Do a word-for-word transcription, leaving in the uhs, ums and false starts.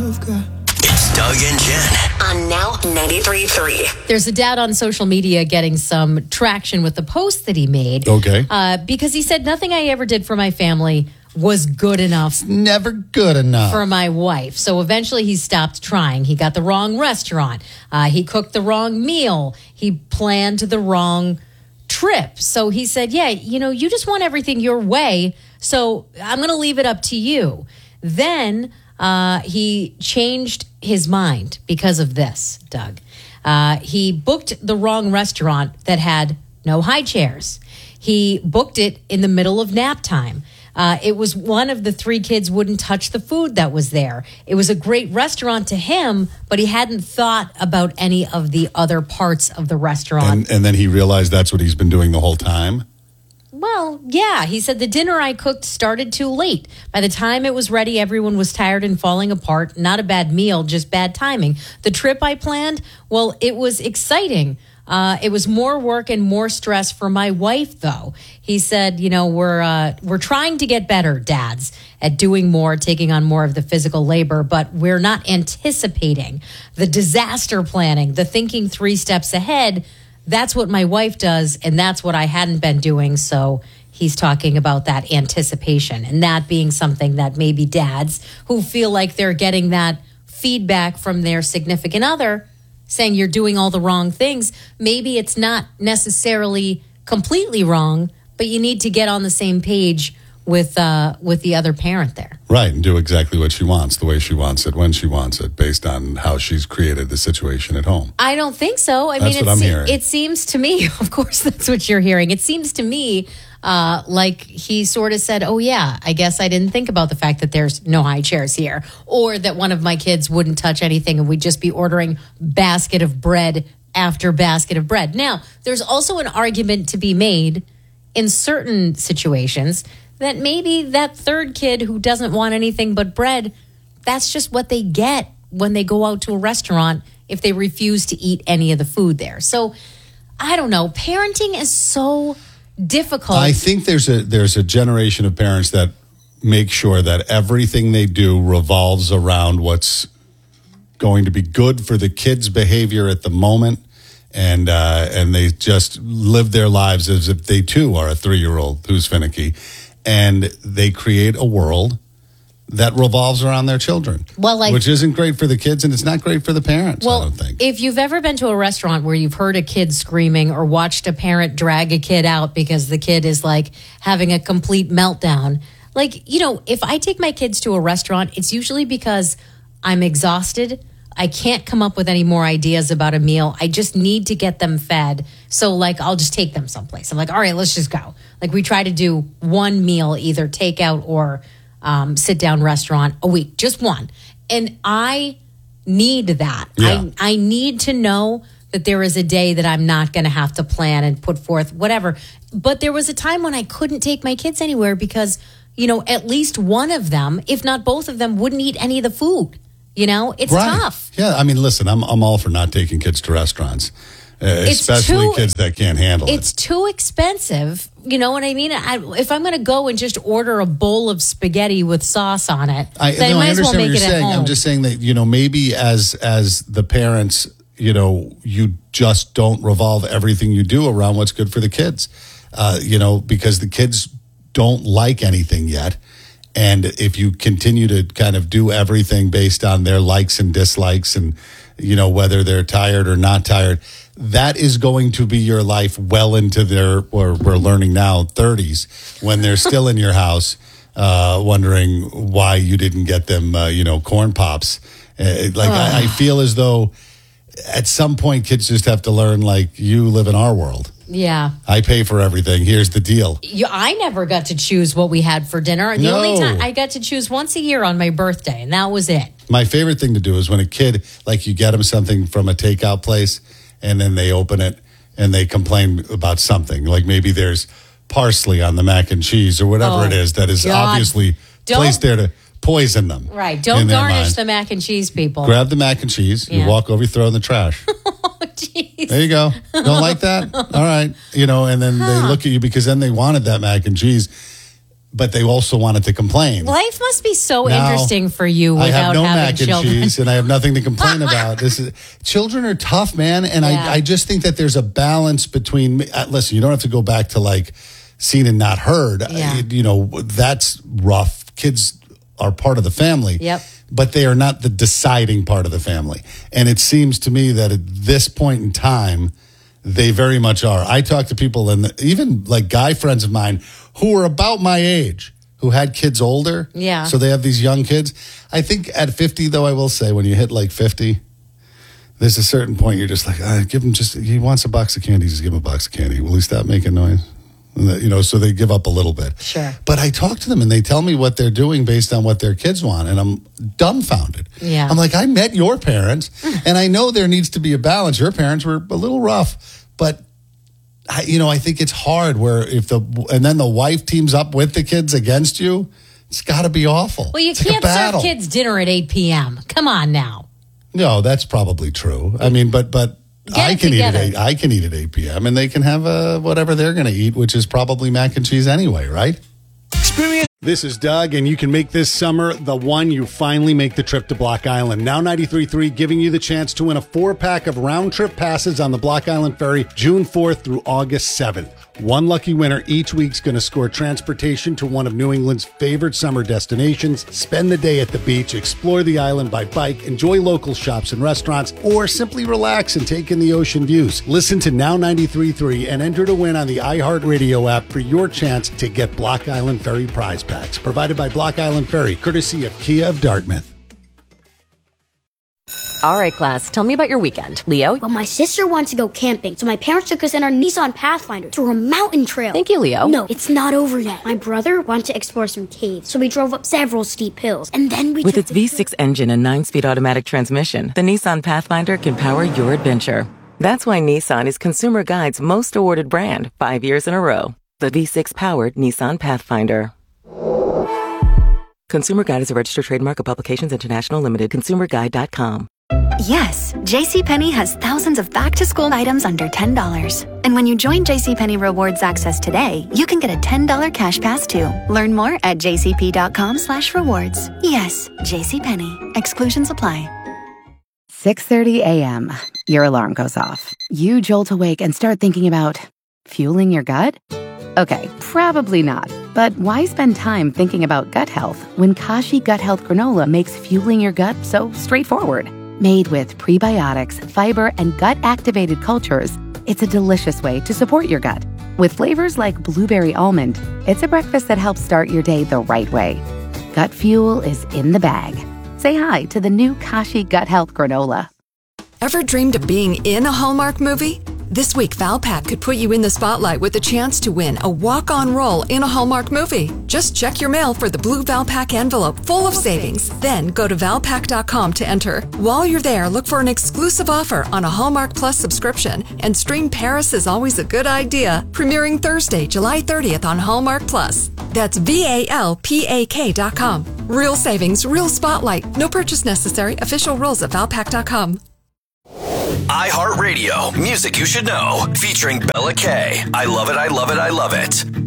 I've got. It's Doug and Jen on Now ninety-three point three. There's a dad on social media getting some traction with the post that he made. Okay. Uh, because he said, nothing I ever did for my family was good enough Never good enough. for my wife. So eventually he stopped trying. He got the wrong restaurant. Uh, he cooked the wrong meal. He planned the wrong trip. So he said, yeah, you know, you just want everything your way. So I'm going to leave it up to you. Then uh, he changed his mind because of this, Doug. Uh, he booked the wrong restaurant that had no high chairs. He booked it in the middle of nap time. Uh, it was one of the three kids wouldn't touch the food that was there. It was a great restaurant to him, but he hadn't thought about any of the other parts of the restaurant. And, and then he realized that's what he's been doing the whole time. Well, yeah. He said the dinner I cooked started too late. By the time it was ready, everyone was tired and falling apart. Not a bad meal, just bad timing. The trip I planned, well, it was exciting. Uh, it was more work and more stress for my wife, though. He said, you know, we're uh, we're trying to get better, dads, at doing more, taking on more of the physical labor, but we're not anticipating the disaster planning, the thinking three steps ahead. That's what my wife does, and that's what I hadn't been doing. So he's talking about that anticipation and that being something that maybe dads who feel like they're getting that feedback from their significant other saying you're doing all the wrong things. Maybe it's not necessarily completely wrong, but you need to get on the same page with uh, with the other parent there. Right, and do exactly what she wants, the way she wants it, when she wants it, based on how she's created the situation at home. I don't think so. I That's mean, what it, I'm se- hearing. it seems to me, of course, that's what you're hearing. It seems to me uh, like he sort of said, oh, yeah, I guess I didn't think about the fact that there's no high chairs here, or that one of my kids wouldn't touch anything and we'd just be ordering basket of bread after basket of bread. Now, there's also an argument to be made in certain situations that maybe that third kid who doesn't want anything but bread, that's just what they get when they go out to a restaurant if they refuse to eat any of the food there. So, I don't know. Parenting is so difficult. I think there's a there's a generation of parents that make sure that everything they do revolves around what's going to be good for the kids' behavior at the moment, and uh, and they just live their lives as if they too are a three-year-old who's finicky, and they create a world that revolves around their children. Well, like, which isn't great for the kids, and it's not great for the parents, well, I don't think. If you've ever been to a restaurant where you've heard a kid screaming or watched a parent drag a kid out because the kid is like having a complete meltdown, like, you know, if I take my kids to a restaurant, it's usually because I'm exhausted. I can't come up with any more ideas about a meal. I just need to get them fed. So, like, I'll just take them someplace. I'm like, all right, let's just go. Like, we try to do one meal, either takeout or um, sit-down restaurant a week, just one. And I need that. Yeah. I, I need to know that there is a day that I'm not going to have to plan and put forth whatever. But there was a time when I couldn't take my kids anywhere because, you know, at least one of them, if not both of them, wouldn't eat any of the food. You know, it's Right. tough. Yeah, I mean, listen, I'm I'm all for not taking kids to restaurants, uh, It's especially too- kids that can't handle it. It's too expensive. You know what I mean? I, if I'm going to go and just order a bowl of spaghetti with sauce on it, I, then I no, might I as well understand make what it you're at saying. home. I'm just saying that, you know, maybe as as the parents, you know, you just don't revolve everything you do around what's good for the kids, uh, you know, because the kids don't like anything yet. And if you continue to kind of do everything based on their likes and dislikes and, you know, whether they're tired or not tired, that is going to be your life well into their, or we're learning now, thirties, when they're still in your house, uh, wondering why you didn't get them, uh, you know, corn pops. Uh, like, I, I feel as though at some point kids just have to learn, like, you live in our world. Yeah. I pay for everything. Here's the deal. You, I never got to choose what we had for dinner. The No. only time I got to choose once a year on my birthday, and that was it. My favorite thing to do is when a kid, like, you get them something from a takeout place and then they open it and they complain about something. Like maybe there's parsley on the mac and cheese or whatever Oh, it is that is God. obviously Don't- placed there to poison them. Right. Don't in their garnish mind. the mac and cheese, people. Grab the mac and cheese. Yeah. You walk over, you throw it in the trash. Oh, jeez. There you go. Don't like that? All right. You know, and then they look at you because then they wanted that mac and cheese. but they also wanted to complain. Life must be so Now, interesting for you without I have no having mac and children. cheese, and I have nothing to complain about. This is children are tough, man, and Yeah. I, I just think that there's a balance between. Uh, listen, you don't have to go back to like seen and not heard. Yeah. Uh, you know, that's rough. Kids are part of the family. Yep. But they are not the deciding part of the family. And it seems to me that at this point in time, they very much are. I talk to people, and even like guy friends of mine who are about my age, who had kids older. Yeah. So they have these young kids. I think at fifty, though, I will say, when you hit like fifty, there's a certain point you're just like, ah, give him just, he wants a box of candy, just give him a box of candy. Will he stop making noise? You know, so they give up a little bit. Sure. But I talk to them and they tell me what they're doing based on what their kids want. And I'm dumbfounded. Yeah. I'm like, I met your parents and I know there needs to be a balance. Your parents were a little rough, but I, you know, I think it's hard where if the, and then the wife teams up with the kids against you, it's got to be awful. Well, you It's like a can't serve battle. kids dinner at eight p.m. Come on now. No, that's probably true. I mean, but, but, Get I it can eat at together. eight. I can eat at eight p.m. and they can have uh, whatever they're going to eat, which is probably mac and cheese anyway, right? Experience. This is Doug, and you can make this summer the one you finally make the trip to Block Island. Now ninety-three point three giving you the chance to win a four-pack of round-trip passes on the Block Island Ferry June fourth through August seventh. One lucky winner each week's going to score transportation to one of New England's favorite summer destinations, spend the day at the beach, explore the island by bike, enjoy local shops and restaurants, or simply relax and take in the ocean views. Listen to Now ninety-three point three and enter to win on the iHeartRadio app for your chance to get Block Island Ferry prize packs. Provided by Block Island Ferry, courtesy of Kia of Dartmouth. All right, class, tell me about your weekend. Leo? Well, my sister wants to go camping, so my parents took us in our Nissan Pathfinder through a mountain trail. Thank you, Leo. No, it's not over yet. My brother wanted to explore some caves, so we drove up several steep hills, and then we With took its the V six engine and nine-speed automatic transmission, the Nissan Pathfinder can power your adventure. That's why Nissan is Consumer Guide's most awarded brand five years in a row. The V six-powered Nissan Pathfinder. Consumer Guide is a registered trademark of Publications International Limited. consumer guide dot com. Yes, JCPenney has thousands of back-to-school items under ten dollars. And when you join JCPenney Rewards Access today, you can get a ten dollars cash pass too. Learn more at jcp.com slash rewards. Yes, JCPenney. Exclusions apply. six thirty a.m. Your alarm goes off. You jolt awake and start thinking about fueling your gut? Okay, probably not. But why spend time thinking about gut health when Kashi Gut Health Granola makes fueling your gut so straightforward? Made with prebiotics, fiber, and gut-activated cultures, it's a delicious way to support your gut. With flavors like blueberry almond, it's a breakfast that helps start your day the right way. Gut fuel is in the bag. Say hi to the new Kashi Gut Health Granola. Ever dreamed of being in a Hallmark movie? This week, Valpak could put you in the spotlight with the chance to win a walk-on role in a Hallmark movie. Just check your mail for the blue Valpak envelope full of savings. Then go to valpak dot com to enter. While you're there, look for an exclusive offer on a Hallmark Plus subscription and stream Paris is Always a Good Idea, premiering Thursday, July thirtieth on Hallmark Plus. That's V A L P A K dot com. Real savings, real spotlight. No purchase necessary. Official rules at valpak dot com. iHeartRadio, music you should know, featuring Bella K. I love it, I love it, I love it.